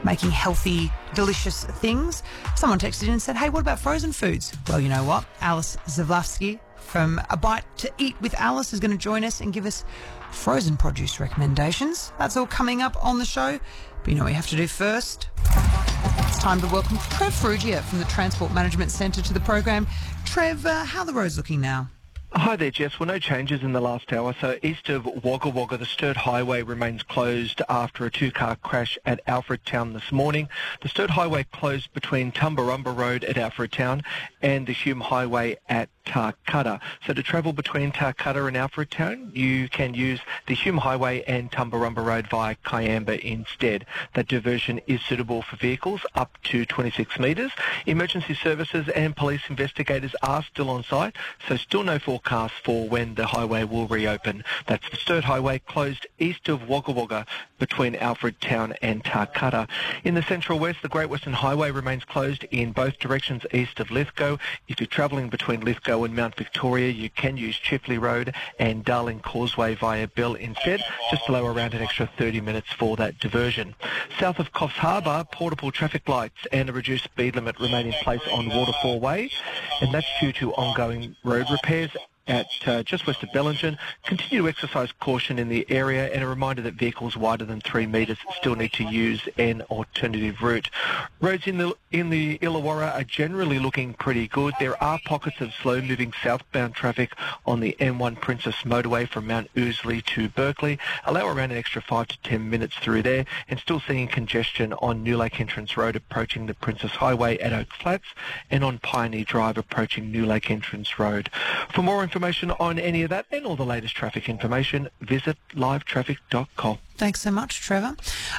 making healthy, delicious things. Someone texted in and said, hey, what about frozen foods? Well, you know what? Alice Zavlavsky from A Bite to Eat with Alice is going to join us and give us frozen produce recommendations. That's all coming up on the show. But you know what you have to do first? It's time to welcome Trev Ferrugia from the Transport Management Centre to the program. Trev, how are the roads looking now? Hi there, Jess. Well, no changes in the last hour. So east of Wagga Wagga, the Sturt Highway remains closed after a two-car crash at Alfred Town this morning. The Sturt Highway closed between Tumbarumba Road at Alfred Town and the Hume Highway at Tarcutta. So to travel between Tarcutta and Alfred Town, you can use the Hume Highway and Tumbarumba Road via Kiamba instead. That diversion is suitable for vehicles up to 26 metres. Emergency services and police investigators are still on site, so still no forecast for when the highway will reopen. That's the Sturt Highway closed east of Wagga Wagga between Alfred Town and Tarcutta. In the Central West, the Great Western Highway remains closed in both directions east of Lithgow. If you're travelling between Lithgow and Mount Victoria, you can use Chipley Road and Darling Causeway via Bell instead. Just allow around an extra 30 minutes for that diversion. South of Coffs Harbour, portable traffic lights and a reduced speed limit remain in place on Waterfall Way, and that's due to ongoing road repairs at just west of Bellingen. Continue to exercise caution in the area, and a reminder that vehicles wider than 3 metres still need to use an alternative route. Roads in the Illawarra are generally looking pretty good. There are pockets of slow-moving southbound traffic on the M1 Princess Motorway from Mount Ousley to Berkeley. Allow around an extra 5 to 10 minutes through there, and still seeing congestion on New Lake Entrance Road approaching the Princess Highway at Oak Flats, and on Pioneer Drive approaching New Lake Entrance Road. For more information on any of that and all the latest traffic information, visit livetraffic.com. Thanks so much, Trevor.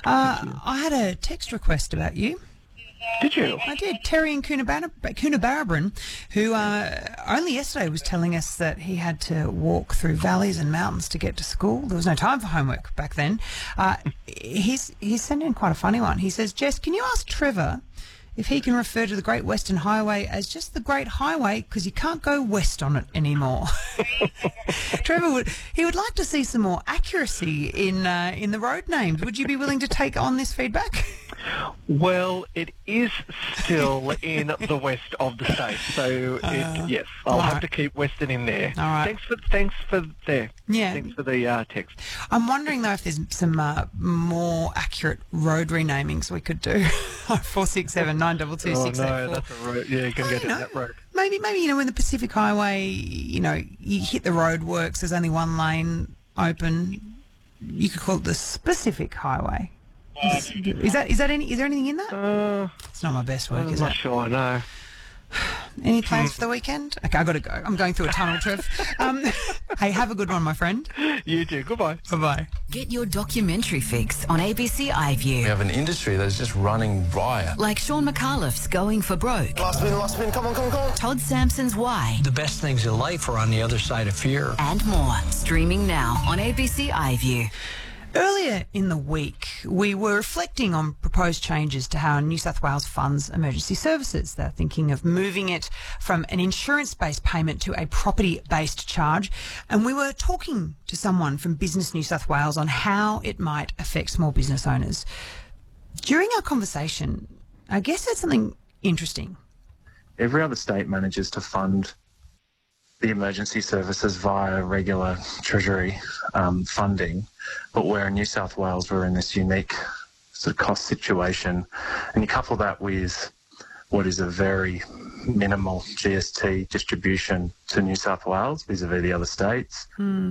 I had a text request about you. Did you? I did. Terry in Coonabarabran, who only yesterday was telling us that he had to walk through valleys and mountains to get to school. There was no time for homework back then. He's sent in quite a funny one. He says, Jess, can you ask Trevor if he can refer to the Great Western Highway as just the Great Highway because you can't go west on it anymore? Trevor would like to see some more accuracy in the road names. Would you be willing to take on this feedback? Well, it is still in the west of the state, so yes, I'll have to keep Western in there. All right. Thanks for there. Yeah. Thanks for the text. I'm wondering though if there's some more accurate road renamings we could do. 467 922 Oh 684. no, that's a road. Yeah, you can go down that road. Maybe when the Pacific Highway, you hit the road works. There's only one lane open. You could call it the Specific Highway. Is there anything in that? It's not my best work, is it? I'm not sure, no. Any plans for the weekend? Okay, I've got to go. I'm going through a tunnel, Trev. Hey, have a good one, my friend. You too. Goodbye. Bye-bye. Get your documentary fix on ABC iView. We have an industry that's just running riot. Like Sean McAuliffe's Going for Broke. Last spin, come on. Todd Sampson's Why. The best things in life are on the other side of fear. And more. Streaming now on ABC iView. Earlier in the week, we were reflecting on proposed changes to how New South Wales funds emergency services. They're thinking of moving it from an insurance-based payment to a property-based charge. And we were talking to someone from Business New South Wales on how it might affect small business owners. During our conversation, our guest said something interesting. Every other state manages to fund the emergency services via regular Treasury funding, but where in New South Wales we're in this unique sort of cost situation, and you couple that with what is a very minimal GST distribution to New South Wales vis-a-vis the other states.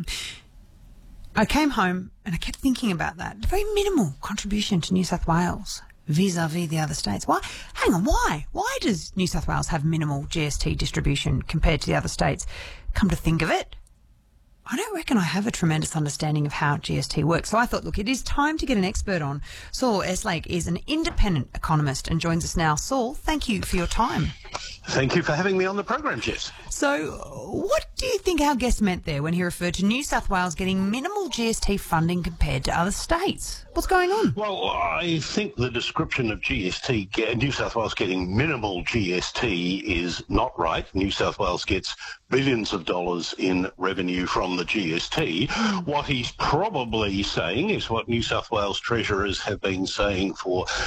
I came home and I kept thinking about that. Very minimal contribution to New South Wales vis-a-vis the other states. Why? Hang on, why? Why does New South Wales have minimal GST distribution compared to the other states? Come to think of it, I don't reckon I have a tremendous understanding of how GST works. So I thought, look, it is time to get an expert on. Saul Eslake is an independent economist and joins us now. Saul, thank you for your time. Thank you for having me on the program, Jess. So what do you think our guest meant there when he referred to New South Wales getting minimal GST funding compared to other states? What's going on? Well, I think the description of GST, New South Wales getting minimal GST, is not right. New South Wales gets billions of dollars in revenue from the GST. What he's probably saying is what New South Wales treasurers have been saying for